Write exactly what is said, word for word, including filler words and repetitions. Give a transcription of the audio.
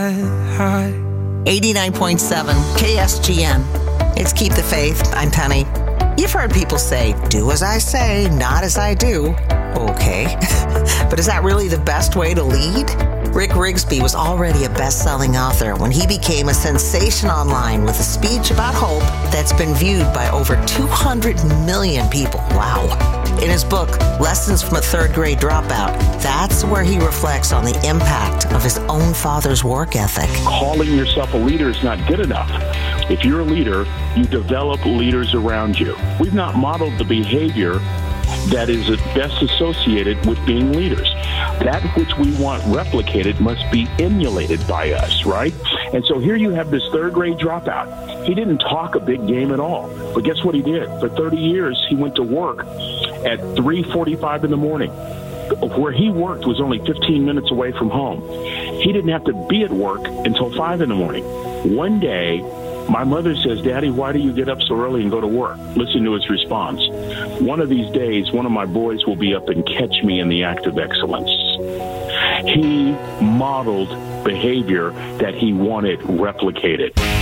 eighty-nine point seven K S G N. It's Keep the Faith. I'm Penny. You've heard people say, do as I say, not as I do. Okay. But is that really the best way to lead? Rick Rigsby was already a best-selling author when he became a sensation online with a speech about hope that's been viewed by over two hundred million people. Wow. In his book, Lessons from a Third Grade Dropout, that's where he reflects on the impact of his own father's work ethic. Calling yourself a leader is not good enough. If you're a leader, you develop leaders around you. We've not modeled the behavior that is best associated with being leaders. That which we want replicated must be emulated by us, right? And so here you have this third grade dropout. He didn't talk a big game at all. But guess what he did? For thirty years, he went to work at three forty-five in the morning. Where he worked was only fifteen minutes away from home. He didn't have to be at work until five in the morning. One day, my mother says, Daddy, why do you get up so early and go to work? Listen to his response. One of these days, one of my boys will be up and catch me in the act of excellence. He modeled behavior that he wanted replicated.